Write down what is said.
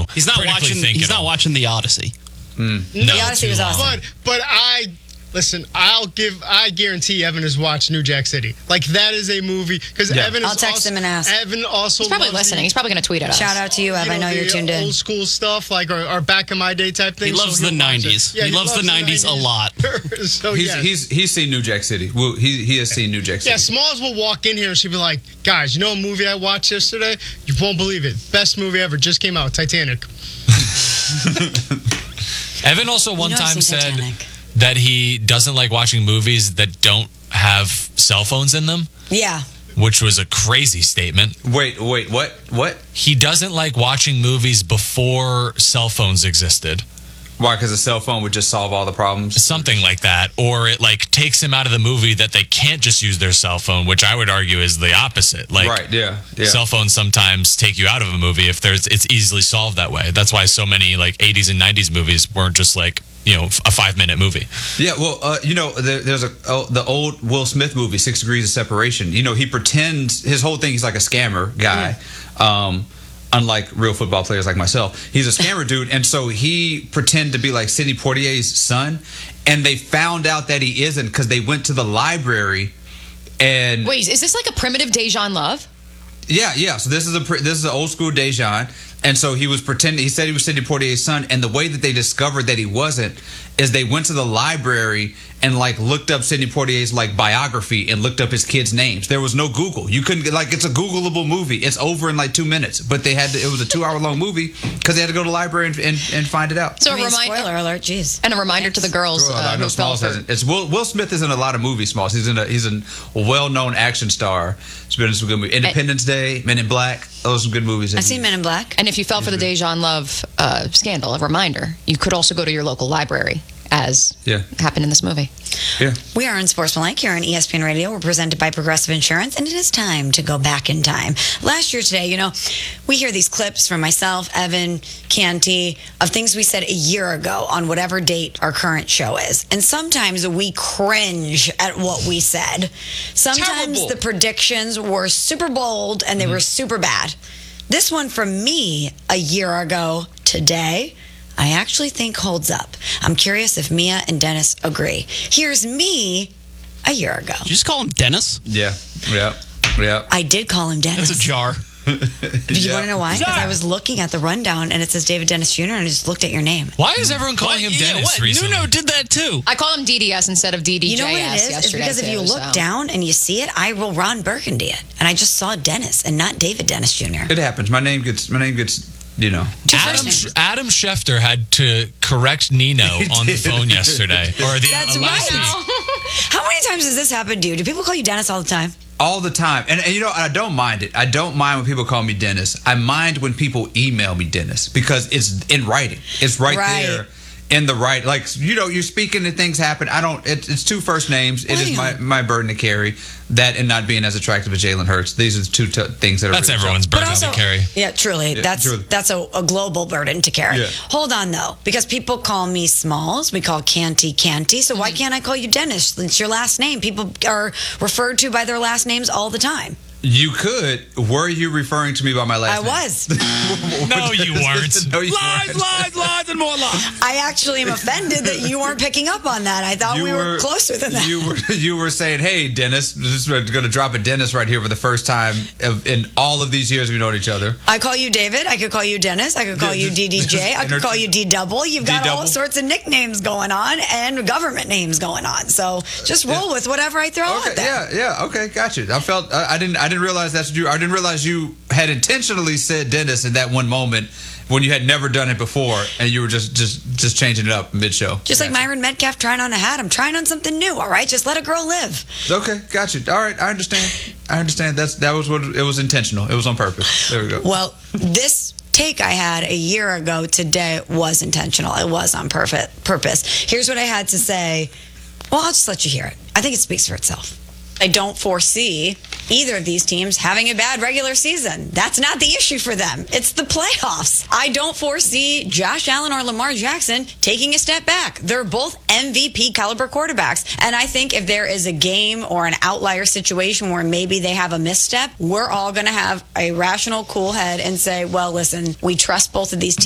he's not watching The Odyssey. No, The Odyssey was awesome. But I guarantee Evan has watched New Jack City. Like, that is a movie. Because Evan is I'll text him and ask. Evan also He's probably listening. He's probably going to tweet at us. Shout out to you, Evan. I know you're tuned in. Old school stuff, like, or back in my day type thing. He loves the 90s. Yeah, he loves the 90s a lot. So, he's seen New Jack City. Well, he has seen New Jack City. Yeah, Smalls will walk in here and she'll be like, guys, you know a movie I watched yesterday? You won't believe it. Best movie ever. Just came out. Titanic. Evan also one I've time seen said Titanic. that he doesn't like watching movies that don't have cell phones in them, Yeah. which was a crazy statement. Wait, what? He doesn't like watching movies before cell phones existed. Why? Because a cell phone would just solve all the problems? Something like that. Or it like takes him out of the movie that they can't just use their cell phone, which I would argue is the opposite. Like, Right, yeah. cell phones sometimes take you out of a movie if it's easily solved that way. That's why so many like 80s and 90s movies weren't just like, a 5-minute movie. Yeah, well, there's the old Will Smith movie, 6 Degrees of Separation. He pretends, his whole thing, he's like a scammer guy. Unlike real football players like myself. He's a scammer dude, and so he pretended to be like Sidney Poitier's son, and they found out that he isn't because they went to the library and... Wait, is this like a primitive Dejan Love? Yeah. So this is an old school Dejan, and so he was pretending. He said he was Sidney Poitier's son, and the way that they discovered that he wasn't is they went to the library and like looked up Sidney Poitier's like biography and looked up his kids' names. There was no Google. You couldn't it's a Googleable movie. It's over in like 2 minutes, but it was a 2-hour long movie because they had to go to the library and find it out. So spoiler alert, jeez. And a reminder to the girls I know who fell Smalls for... hasn't. It's Will Smith is in a lot of movies. Smalls. He's a well-known action star. He's been in some good movies. Independence Day, Men in Black. Those are some good movies. I've seen Men in Black. And if you fell for the Dejan Love scandal, a reminder, you could also go to your local library, as happened in this movie. Yeah. We are on Sportsmanlike here on ESPN Radio. We're presented by Progressive Insurance, and it is time to go back in time. Last year today, we hear these clips from myself, Evan, Canty, of things we said a year ago on whatever date our current show is. And sometimes we cringe at what we said. Sometimes the predictions were super bold and they were super bad. This one from me a year ago today, I actually think holds up. I'm curious if Mia and Dennis agree. Here's me a year ago. Did you just call him Dennis? Yeah. I did call him Dennis. That's a jar. Do you want to know why? Because I was looking at the rundown and it says David Dennis Jr. and I just looked at your name. Why is everyone calling him Dennis recently? Nuno did that too. I call him DDS instead of DDJS. You know what it is? It's because if you look down and you see it, I will Ron Burgundy it. And I just saw Dennis and not David Dennis Jr. It happens. My name gets Adam Schefter had to correct Nino on the phone yesterday. That's right. How many times has this happened to you? Do people call you Dennis all the time? All the time. And I don't mind it. I don't mind when people call me Dennis. I mind when people email me Dennis because it's in writing. It's right there in the right. Like, you're speaking and things happen. It's 2 first names. It is my burden to carry. That and not being as attractive as Jalen Hurts. These are the 2 things that are... That's everyone's burden to carry. Yeah, truly. That's a global burden to carry. Yeah. Hold on, though. Because people call me Smalls. We call Canty. So why can't I call you Dennis? It's your last name. People are referred to by their last names all the time. You could. Were you referring to me by my last name? I was. No, you weren't. Lies, and more lies. I actually am offended that you weren't picking up on that. I thought we were closer than that. You were saying, hey, Dennis, this is going to drop a Dennis right here for the first time in all of these years we've known each other. I call you David. I could call you Dennis. I could call you DDJ. I could call you D-Double. You've got all sorts of nicknames going on and government names going on. So just roll with whatever I throw out there. Yeah. Okay, got you. I didn't realize that's you. I didn't realize you had intentionally said Dennis in that one moment when you had never done it before, and you were just changing it up mid-show. Just like Myron Metcalf trying on a hat. I'm trying on something new. All right, just let a girl live. Okay, got you. All right, I understand. That was what it was intentional. It was on purpose. There we go. Well, this take I had a year ago today was intentional. It was on purpose. Here's what I had to say. Well, I'll just let you hear it. I think it speaks for itself. I don't foresee either of these teams having a bad regular season. That's not the issue for them. It's the playoffs. I don't foresee Josh Allen or Lamar Jackson taking a step back. They're both MVP caliber quarterbacks. And I think if there is a game or an outlier situation where maybe they have a misstep, we're all going to have a rational, cool head and say, well, listen, we trust both of these teams.